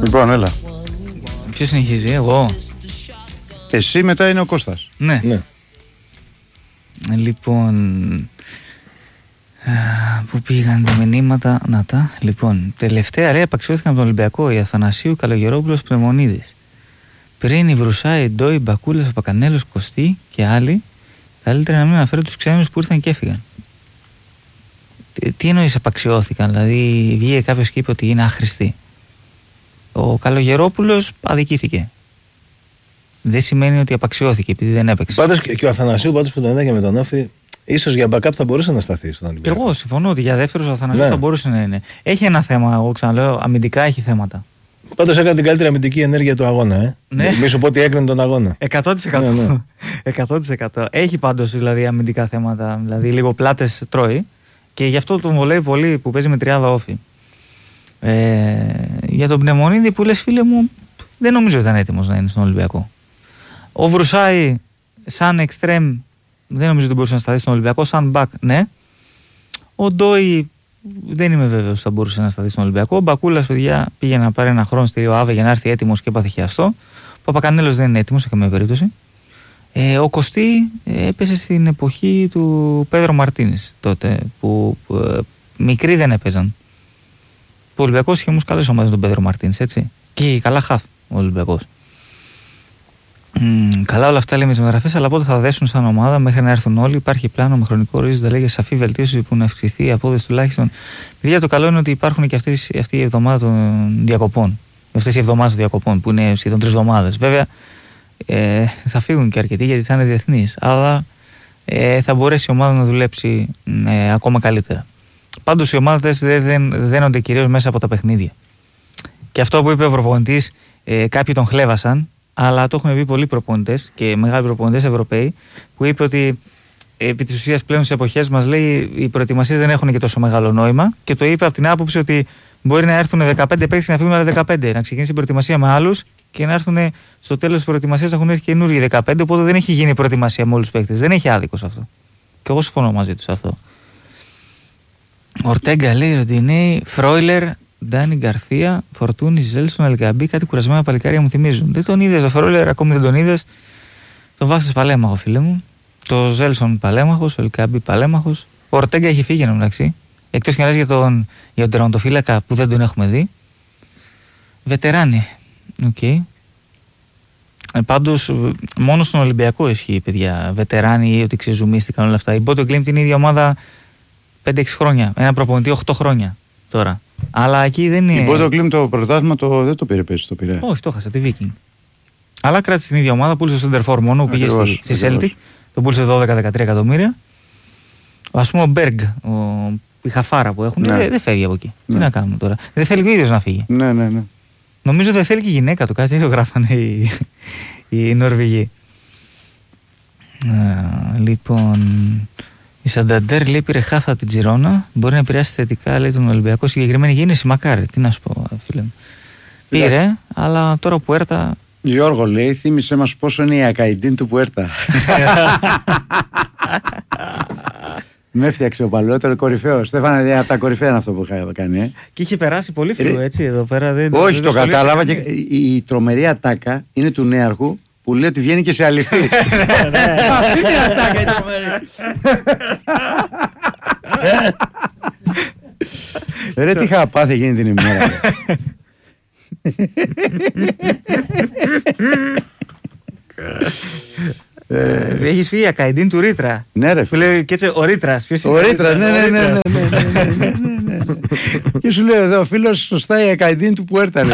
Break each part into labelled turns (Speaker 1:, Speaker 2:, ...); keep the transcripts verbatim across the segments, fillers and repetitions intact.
Speaker 1: Λοιπόν, έλα.
Speaker 2: Ποιος συνεχίζει, εγώ?
Speaker 1: Εσύ, μετά είναι ο Κώστας.
Speaker 2: Ναι.
Speaker 3: Ναι.
Speaker 2: Λοιπόν, πού πήγαν τα μηνύματα? Να τα. Λοιπόν, τελευταία λέει απαξιώθηκαν από τον Ολυμπιακό η Αθανασίου, Καλογερόπουλος, Πνευμονίδης. Πριν η Βρουσάη, Ντόι, Μπακούλας, Παπακανέλος, Κωστή και άλλοι, καλύτερα να μην αναφέρω τους ξένους που ήρθαν και έφυγαν. Τι, τι εννοείς απαξιώθηκαν? Δηλαδή βγήκε κάποιος και είπε ότι είναι άχρηστοι. Ο Καλογερόπουλος αδικήθηκε. Δεν σημαίνει ότι απαξιώθηκε επειδή δεν έπαιξε.
Speaker 3: Πάντως και, και ο Αθανασίου, πάντως που τον είδα και με τον Όφη, ίσως για backup θα μπορούσε να σταθεί στον Ολυμπιακό.
Speaker 2: Εγώ συμφωνώ ότι για δεύτερος ο Αθανασίου
Speaker 3: Ναι.
Speaker 2: θα μπορούσε να είναι. Έχει ένα θέμα, εγώ ξαναλέω, αμυντικά έχει θέματα.
Speaker 3: Πάντως έκανε την καλύτερη αμυντική ενέργεια του αγώνα, ε.
Speaker 2: Ναι.
Speaker 3: Μη σου πω ότι έκρινε τον αγώνα.
Speaker 2: εκατό τοις εκατό.
Speaker 3: Ναι, ναι.
Speaker 2: εκατό τοις εκατό. Έχει πάντως δηλαδή αμυντικά θέματα. Δηλαδή λίγο πλάτες τρώει. Και γι' αυτό τον βολεύει πολύ που παίζει με τριάδα Όφη. Ε, για τον Πνευμονίδη που λες, φίλε μου, δεν νομίζω ότι ήταν έτοιμος να είναι στον Ολυμπιακό. Ο Βρουσάη σαν εξτρέμ δεν νομίζω ότι μπορούσε να σταθεί στον Ολυμπιακό. Σαν μπακ, ναι. Ο Ντόι δεν είμαι βέβαιος ότι θα μπορούσε να σταθεί στον Ολυμπιακό. Ο Μπακούλας, παιδιά, πήγε να πάρει ένα χρόνο στη Ριο Άβε για να έρθει έτοιμος και έπαθε χιαστό. Ο Παπακανέλος δεν είναι έτοιμος σε καμία περίπτωση. Ε, ο Κωστή ε, έπεσε στην εποχή του Πέδρο Μαρτίνες τότε που ε, μικροί δεν έπαιζαν. Ο Ολυμπιακός είχε όμως καλές ομάδες τον Πέδρο Μαρτίνες, έτσι. Και καλά χαφ ο Ολυμπιακός. Mm, καλά όλα αυτά λέμε τις μεταγραφές, αλλά πότε θα δέσουν σαν ομάδα μέχρι να έρθουν όλοι? Υπάρχει πλάνο με χρονικό ορίζοντα, λέγε σαφή βελτίωση που να αυξηθεί η απόδοση τουλάχιστον. Παιδιά, το καλό είναι ότι υπάρχουν και αυτές, αυτή η εβδομάδα των διακοπών. Αυτές οι εβδομάδες των διακοπών που είναι σχεδόν τρεις εβδομάδες. Βέβαια ε, θα φύγουν και αρκετοί γιατί θα είναι διεθνείς, αλλά ε, θα μπορέσει η ομάδα να δουλέψει ε, ακόμα καλύτερα. Πάντως οι ομάδες δεν, δεν δένονται κυρίως μέσα από τα παιχνίδια. Και αυτό που είπε ο προπονητής, ε, κάποιοι τον χλέβασαν, αλλά το έχουν πει πολλοί προπονητές και μεγάλοι προπονητές Ευρωπαίοι, που είπε ότι ε, επί της ουσίας πλέον σε εποχές μας, λέει, οι προετοιμασίες δεν έχουν και τόσο μεγάλο νόημα, και το είπε από την άποψη ότι μπορεί να έρθουν δεκαπέντε παίκτες και να φύγουν άλλοι δεκαπέντε, να ξεκινήσει η προετοιμασία με άλλους και να έρθουν στο τέλος της προετοιμασίας να έχουν έρθει καινούργιοι δεκαπέντε, οπότε δεν έχει γίνει η προετοιμασία με όλους τους παίκτες. Δεν έχει άδικο σε αυτό. Και εγώ συμφωνώ μαζί του σε αυτό. Ορτέγκα λέει, Ροντινέη, Φρόιλερ, Ντάνι Γκαρθία, Φορτούνη, Ζέλσον, Αλκαμπή, κάτι κουρασμένα παλικάρια μου θυμίζουν. Δεν τον είδες, το Φρόιλερ ακόμη δεν τον είδες. Το Βάσης παλέμαχο, φίλε μου. Το Ζέλσον παλέμαχος, ο Αλκαμπή παλέμαχος. Ο Ορτέγκα έχει φύγει ενώ μεταξύ. Εκτός και να λες για τον, για τον τερματοφύλακα που δεν τον έχουμε δει. Βετεράνοι. Οκ. Okay. Ε, πάντως, μόνο στον Ολυμπιακό ισχύει, παιδιά. Βετεράνοι ή ότι ξεζουμίστηκαν όλα αυτά. Η Μπότο Γκλίμπ είναι η ίδια ομάδα πέντε έξι χρόνια. Ένα προπονητή οκτώ χρόνια τώρα. Αλλά εκεί δεν είναι.
Speaker 1: Η Μπότο Γκλίμπ το πρωτάθλημα το, δεν το πήρε πέσει, το πήρε.
Speaker 2: Όχι, το χάσε, τη Viking. Αλλά κράτησε την ίδια ομάδα, πούλησε στο Σέντερφορ μόνο, πήγε στη, στη Celtic. Τον πούλησε δώδεκα δεκατρία εκατομμύρια. Ας πούμε ο Μπέργκ, ο, η χαφάρα που έχουν, ναι. δεν, δεν φεύγει από εκεί. Ναι. Τι να κάνουμε τώρα. Δεν θέλει ο ίδιος να φύγει.
Speaker 1: Ναι, ναι, ναι.
Speaker 2: Νομίζω δεν θέλει και η γυναίκα του, κάτι το γράφανε οι, οι Νορβηγοί. Α, λοιπόν, η Σανταντέρ λέει πήρε χάφα από την Τζιρόνα. Μπορεί να επηρεάσει θετικά, λέει, τον Ολυμπιακό. Συγκεκριμένη γίνηση, μακάρι. Τι να σου πω, φίλε μου. Πήρε, yeah. αλλά τώρα που έρτα.
Speaker 1: Γιώργο λέει, θύμισε μας πόσο είναι η ακαϊντίν του Πουέρτα. Με έφτιαξε ο Παλαιότερο, κορυφαίο. Στέφανε, από τα κορυφαία είναι αυτό που είχα κάνει. Ε.
Speaker 2: Και είχε περάσει πολύ φίλο, έτσι, εδώ πέρα. Δεν,
Speaker 1: όχι,
Speaker 2: δεν
Speaker 1: το κατάλαβα. Και η, η τρομερή ατάκα είναι του νέαρχου που λέει ότι βγαίνει και σε αληθή. Αυτή είναι η ατάκα, η τρομερή. Ρε, τι είχα πάθει εκείνη την ημέρα.
Speaker 2: Ε, έχεις πει ακαϊντίν του Ρήτρα.
Speaker 1: Ναι, ρε.
Speaker 2: Που λέει και έτσι ο Ρήτρας.
Speaker 1: Ο Ρήτρας, ναι, ναι, ναι, ναι, ναι. Και σου λέει εδώ ο φίλος, σωστά η ακαϊντίν του Πουέρτα.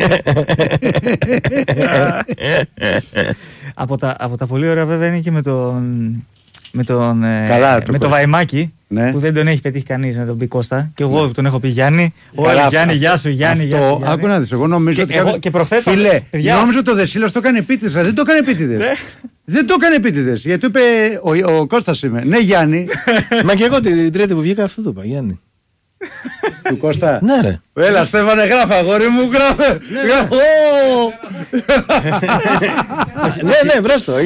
Speaker 2: Από τα, από τα πολύ ωραία βέβαια είναι και με τον με τον,
Speaker 1: καλά,
Speaker 2: ε,
Speaker 1: το
Speaker 2: με το Βαϊμάκι,
Speaker 1: ναι.
Speaker 2: που δεν τον έχει πετύχει κανείς να τον πει Κώστα. Και εγώ ναι. τον έχω πει Γιάννη. Όλοι Γιάννη, γεια σου, Γιάννη, γεια σου.
Speaker 1: Άκου να δεις, εγώ νομίζω
Speaker 2: και,
Speaker 1: ότι.
Speaker 2: Εγώ, και προχθές.
Speaker 1: Φίλε, νόμιζα το Δεσίλας το έκανε επίτηδες. Δεν το έκανε επίτηδες. Δεν το έκανε επίτηδες. Γιατί είπε ο, ο Κώστας είμαι. Ναι, Γιάννη.
Speaker 3: Μα και εγώ την τρίτη που βγήκα αυτό το είπα, Γιάννη.
Speaker 1: Του Κώστα.
Speaker 3: Ναι, ρε.
Speaker 1: Έλα, Στέφανε, γράφα, αγόρι μου, γράφε.
Speaker 3: Ναι, ναι, βρες το.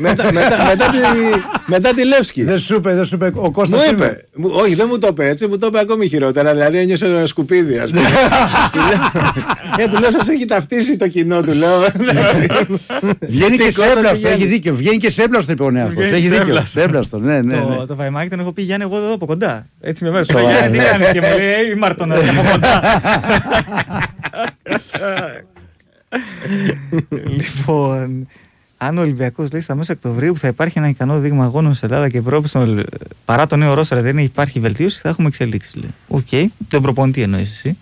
Speaker 3: Μετά τη Λεύσκη.
Speaker 1: Δεν σου είπε, δεν σου είπε. Ο Κώστας
Speaker 3: μου είπε. Όχι, δεν μου το είπε έτσι, μου το είπε ακόμη χειρότερα. Δηλαδή ένιωσε ένα σκουπίδι, ας πούμε. Ε, του λέω, σας έχει ταυτίσει το κοινό, του λέω.
Speaker 1: Βγαίνει και σε έμπλαστο, έχει δίκιο. Βγαίνει και σε έμπλαστο, είπε ο νέαρχος. Έχει δίκιο. Σε έμπλαστο, ναι, ναι.
Speaker 2: Το βαϊμάκι τον έχω πει, Γιάννη, εγώ εδώ από κοντά. Έτσι με βάζει. Γιάννη, τι κάνεις? Και μου λέει, η Μάρτονα από κοντά. Λοιπόν, αν ο Ολυμπιακός λέει στα μέσα Οκτωβρίου που θα υπάρχει ένα ικανό δείγμα αγώνων σε Ελλάδα και Ευρώπη, στον... παρά το νέο ρόστερ δεν υπάρχει βελτίωση, θα έχουμε εξελίξει. Οκ, okay. Τον προπονητή εννοείς εσύ.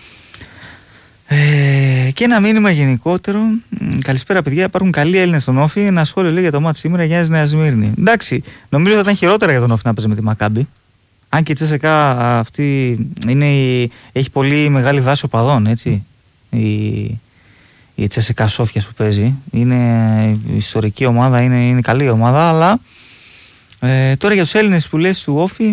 Speaker 2: Ε, και ένα μήνυμα γενικότερο. Καλησπέρα, παιδιά. Υπάρχουν καλοί Έλληνες στον Όφη. Ένα σχόλιο λέει για το μάτι σήμερα Γιάννης Νέα Σμύρνη. Εντάξει, νομίζω θα ήταν χειρότερα για τον Όφη να παίζει με τη Μακάμπι. Αν και η Τσέσσεκα αυτή είναι η... έχει πολύ μεγάλη βάση οπαδών, έτσι. Η, η Τσέσσεκα Σόφιας που παίζει. Είναι η ιστορική ομάδα, είναι, είναι καλή ομάδα, αλλά ε, τώρα για τους Έλληνες που λες του Όφη,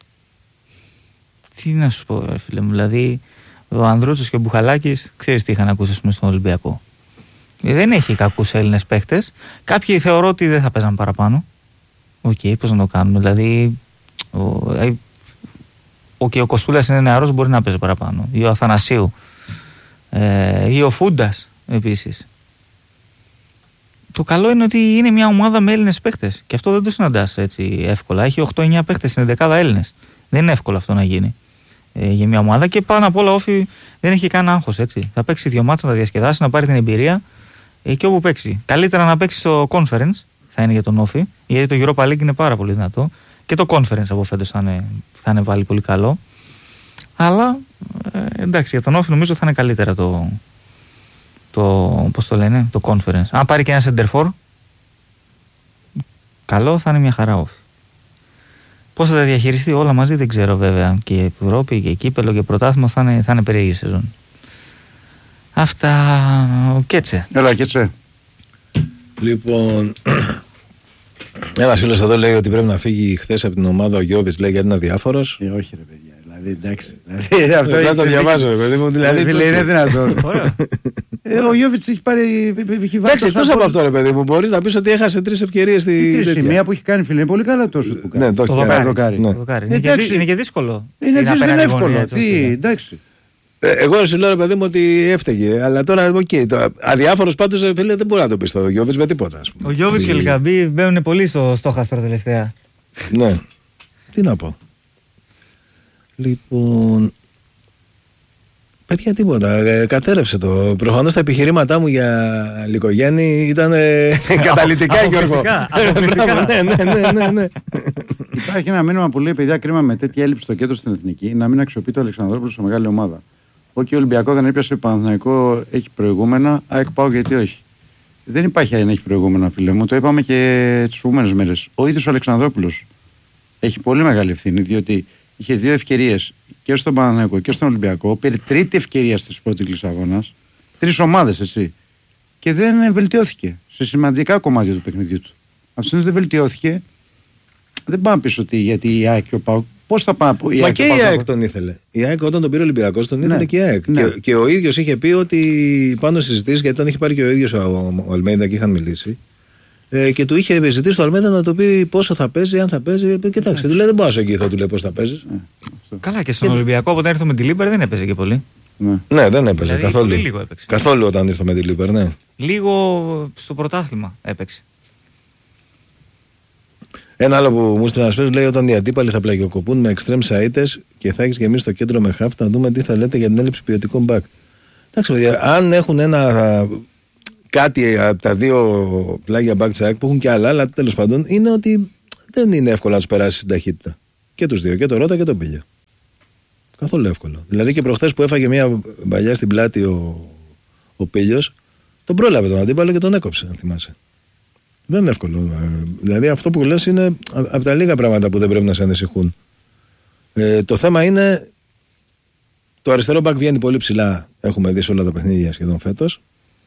Speaker 2: τι να σου πω, φίλε μου, δηλαδή ο Ανδρούτσος και ο Μπουχαλάκης, ξέρεις τι είχαν ακούσει στον Ολυμπιακό. Δεν έχει κακούς Έλληνες παίχτες. Κάποιοι θεωρώ ότι δεν θα παίζαν παραπάνω. Οκ, okay, πώς να το κάνουμε, δηλαδή ο, ο, και ο Κοστούλας είναι νεαρός, μπορεί να παίζει παραπάνω, ή ο Αθανασίου, ε, ή ο Φούντας επίσης. Το καλό είναι ότι είναι μια ομάδα με Έλληνες παίχτες και αυτό δεν το συναντάς έτσι εύκολα. Έχει οκτώ εννιά παίχτες στην δεκάδα Έλληνες. Δεν είναι εύκολο αυτό να γίνει ε, για μια ομάδα, και πάνω απ' όλα Όφη δεν έχει καν άγχος, έτσι. Θα παίξει δύο μάτσα, να τα διασκεδάσει, να πάρει την εμπειρία ε, και όπου παίξει. Καλύτερα να παίξει στο Conference, θα είναι για τον Όφη, γιατί το Europa League είναι πάρα πολύ δυνατό. Και το Conference από φέτος θα είναι, θα είναι πάλι πολύ καλό. Αλλά ε, εντάξει, για τον Όφη νομίζω θα είναι καλύτερα το, το, πώς το λένε, το Conference. Αν πάρει και ένα center for, καλό, θα είναι μια χαρά Όφη. Πώς θα τα διαχειριστεί όλα μαζί δεν ξέρω βέβαια. Και η Ευρώπη και η κύπελο και πρωτάθλημα θα είναι, θα είναι περίεργη σεζόν. Αυτά. Ο Κέτσε.
Speaker 1: Έλα, Κέτσε.
Speaker 3: Λοιπόν, ένας φίλος εδώ λέει ότι πρέπει να φύγει χθες από την ομάδα ο Γιώβιτς, λέει, γιατί είναι αδιάφορος.
Speaker 1: Ε, όχι ρε παιδιά, δηλαδή εντάξει. Δηλαδή, αυτό
Speaker 3: δεν το διαβάζω ρε παιδί μου, δηλαδή.
Speaker 1: Φίλε, είναι δυνατόν. ε, ο Γιώβιτς έχει πάρει.
Speaker 3: Εντάξει, εκτός από αυτό ρε παιδί μου, μπορείς να πεις ότι έχασε τρεις ευκαιρίες στη.
Speaker 1: Τρεις, η μία που έχει κάνει, φίλε, είναι πολύ καλά τόσο που κάνει.
Speaker 3: Ναι, το έχει κάνει.
Speaker 2: Είναι και δύσκολο.
Speaker 1: Είναι εύκολο. Εντάξει.
Speaker 3: Εγώ σου λέω ρε παιδί μου ότι έφταιγε. Αλλά τώρα okay, αδιάφορος πάντως φίλε, δεν μπορεί να το πει στο Γιώβιτς με τίποτα. Ας πούμε.
Speaker 2: Ο Γιώβιτς και ο Λικαμπή μπαίνουν πολύ στο στόχαστρο τελευταία.
Speaker 3: Ναι. Τι να πω. Λοιπόν. Παιδιά τίποτα. Ε, κατέρευσε το. Προφανώς τα επιχειρήματά μου για Λυκογέννη ήταν ε, καταλυτικά, Γιώργο. Ναι, ναι, ναι, ναι, ναι.
Speaker 1: Υπάρχει ένα μήνυμα που λέει: παιδιά, κρίμα με τέτοια έλλειψη στο κέντρο στην Εθνική να μην αξιοποιεί το Αλεξανδρόπουλο σε μεγάλη ομάδα. Όχι, ο Ολυμπιακό δεν έπιασε, Παναθηναϊκό έχει προηγούμενα. ΑΕΚ πάω γιατί όχι. Δεν υπάρχει αν έχει προηγούμενα, φίλε μου. Το είπαμε και τις προηγούμενες μέρες. Ο ίδιος ο Αλεξανδρόπουλος έχει πολύ μεγάλη ευθύνη, διότι είχε δύο ευκαιρίες και στον Παναθηναϊκό και στον Ολυμπιακό. Πήρε τρίτη ευκαιρία στις πρώτες κλεισ αγώνας. Τρεις ομάδες, έτσι. Και δεν βελτιώθηκε σε σημαντικά κομμάτια του παιχνιδιού του. Αυτό δεν βελτιώθηκε. Δεν πάμε πίσω ότι γιατί η ΑΕΚ και ο ΠΑΟΚ. Πώς θα πάμε.
Speaker 3: Μα και η ΑΕΚ τον ήθελε. Η ΑΕΚ όταν τον πήρε ο Ολυμπιακός τον ήθελε ναι, και η ΑΕΚ. Ναι. Και, και ο ίδιος είχε πει ότι πάνω στις συζητήσεις, γιατί τον είχε πάρει και ο ίδιος ο, ο Αλμέιδα και είχαν μιλήσει. Ε, και του είχε ζητήσει το Αλμέιδα να του πει πόσο θα παίζει, αν θα παίζει. Κοιτάξτε, του λέει δεν πάω σε εκεί, θα του λέει πώς θα παίζει.
Speaker 2: Ναι. Καλά, και στον και Ολυμπιακό όταν ήρθε με τη Λίμπερ δεν έπαιζε και πολύ.
Speaker 3: Ναι, ναι δεν έπαιζε
Speaker 2: δηλαδή,
Speaker 3: καθόλου.
Speaker 2: Λίγο έπαιξε.
Speaker 3: Καθόλου όταν ήρθε με τη Λίμπερ, ναι.
Speaker 2: Λίγο στο πρωτάθλημα έπαιξε.
Speaker 3: Ένα άλλο που μου στείλει ένα φίλο λέει: όταν οι αντίπαλοι θα πλαγιοκοπούν με extreme σαΐτες και θα έχει και εμείς στο κέντρο με χαφ, να δούμε τι θα λέτε για την έλλειψη ποιοτικών μπακ. Εντάξει, παιδιά, αν έχουν ένα κάτι από τα δύο πλάγια μπακ τσάκ που έχουν και άλλα, αλλά τέλος πάντων είναι ότι δεν είναι εύκολο να του περάσει στην ταχύτητα. Και τους δύο, και το Ρώτα και τον Πίλια. Καθόλου εύκολο. Δηλαδή και προχθές που έφαγε μια μπαλιά στην πλάτη ο, ο Πίλιος, τον πρόλαβε τον αντίπαλο και τον έκοψε, αν θυμάσαι. Δεν είναι εύκολο. Δηλαδή αυτό που λες είναι από τα λίγα πράγματα που δεν πρέπει να σε ανησυχούν. Ε, το θέμα είναι το αριστερό μπακ βγαίνει πολύ ψηλά. Έχουμε δει σε όλα τα παιχνίδια σχεδόν φέτος.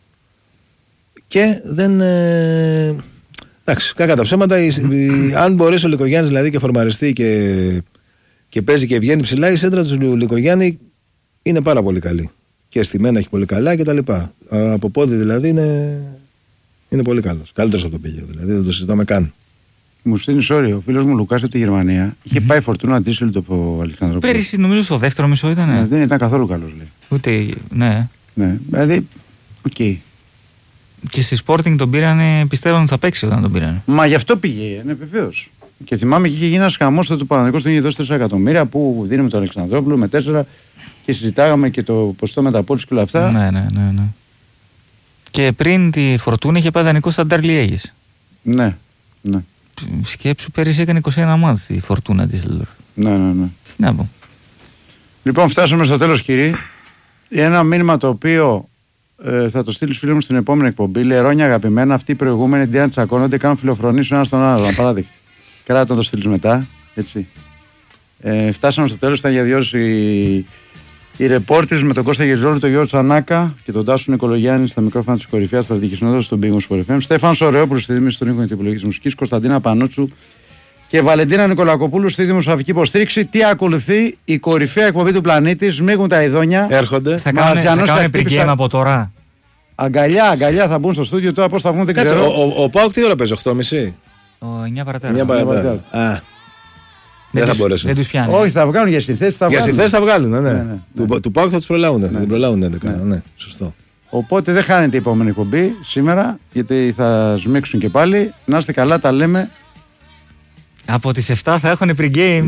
Speaker 3: Και δεν... Ε, εντάξει, κακά τα ψέματα. Η, η, αν μπορέσει ο Λυκογιάννης δηλαδή και φορμαριστεί και και παίζει και βγαίνει ψηλά, η σέντρα του Λικογιάννη είναι πάρα πολύ καλή. Και στημένα έχει πολύ καλά κτλ. Από πόδι δηλαδή είναι, είναι πολύ καλό. Καλύτερο από το πήγε δηλαδή, δεν το συζητάμε καν.
Speaker 1: Μου στέλνει όριο. Ο φίλο μου Λουκά από τη Γερμανία είχε mm-hmm. πάει Φορτούνα Ντίσσελντ από Αλεξανδρόπουλο.
Speaker 2: Πέρυσι, νομίζω στο δεύτερο μισό ήταν.
Speaker 1: Ναι, δεν ήταν καθόλου καλό, λέει.
Speaker 2: Ούτε. Ναι.
Speaker 1: ναι. Δηλαδή, οκ. Okay.
Speaker 2: Και στη Sporting τον πήρανε, πιστεύω ότι θα παίξει όταν τον πήρανε.
Speaker 1: Μα γι' αυτό πήγε, ναι, βεβαίως. Και θυμάμαι και είχε γίνει ένα χαμό του Παναθηναϊκού στον είχε δώσει τέσσερα εκατομμύρια που δίνουμε τον Αλεξανδρόπουλο με τέσσερα και συζητάγαμε και το ποστό μεταπόληση και όλα αυτά.
Speaker 2: Ναι, ναι, ναι, ναι. Και πριν τη Φορτούνα είχε πάει δανεικό στα Νταρλιέγης.
Speaker 1: Ναι, ναι.
Speaker 2: Σκέψου πέρυσι έκανε είκοσι ένα μάτς η Φορτούνα της.
Speaker 1: Ναι, ναι, ναι.
Speaker 2: Να πω.
Speaker 1: Λοιπόν, φτάσαμε στο τέλος, κύριε. Ένα μήνυμα το οποίο ε, θα το στείλει στους φίλους μου στην επόμενη εκπομπή. Λερόνια αγαπημένα, αυτοί οι προηγούμενοι αντί να τσακώνονται, κάνουν φιλοφρονήσεις ο ένας τον άλλο. Απαράδεκτη. Κράτα να το στείλει μετά. Έτσι. Ε, φτάσαμε στο τέλος. Ήταν για δύο ώρες οι, οι ρεπόρτες με τον Κώστα Γεζόλου, τον Γιώργο Τσανάκα και τον Τάσο Νικολογιάννη στα μικρόφωνα της κορυφαίας, στα δικησυνόδια στον Πύργο Σπορ εφ εμ. Στέφανος Ωραιόπουλος στη Δήμηση των Οίκων και Επιλογής Μουσικής, Κωνσταντίνα Πανούτσου και Βαλεντίνα Νικολακοπούλου στη δημοσιογραφική υποστήριξη. Τι ακολουθεί? Η κορυφαία εκπομπή του πλανήτη. Σμίγουν τα ειδόνια.
Speaker 3: Έρχονται.
Speaker 2: Θα κάνουν pre-game από τώρα.
Speaker 1: Αγκαλιά, αγκαλιά θα μπουν στο στούντιο. Τώρα πώς θα βγουν δεν
Speaker 3: Κάτσε,
Speaker 1: ξέρω.
Speaker 3: Ο, ο, ο Πάοκ τι ώρα παίζει, οκτώ και μισή.
Speaker 2: Ο εννιά παρατέταρτο.
Speaker 3: εννιά παρατέταρτο. Α. Δεν θα μπορέσουν.
Speaker 2: Δεν τους πιάνει.
Speaker 1: Όχι, θα βγάλουν για συνθέσεις. Θα
Speaker 3: για συνθέσεις θα βγάλουν, ναι. ναι. ναι, ναι. Του,
Speaker 1: ναι.
Speaker 3: του Πάοκ θα τους προλάβουν. Ναι. Θα την προλάβουν έντεκα.
Speaker 1: Ναι.
Speaker 3: Ναι, σωστό.
Speaker 1: Οπότε δεν χάνετε η επόμενη εκπομπή σήμερα, γιατί θα σμίξουν και πάλι. Να είστε καλά, τα λέμε.
Speaker 2: Από τις εφτά θα έχουν pre-game.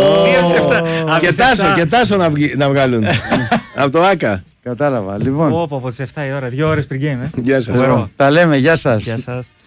Speaker 3: Και Τάσο να βγάλουν. Από το Άκα.
Speaker 1: Κατάλαβα. Λοιπόν.
Speaker 2: Από τις εφτά η ώρα, δύο ώρες pre-game.
Speaker 3: Γεια σας.
Speaker 1: Τα λέμε, γεια σας.
Speaker 2: Γεια σας.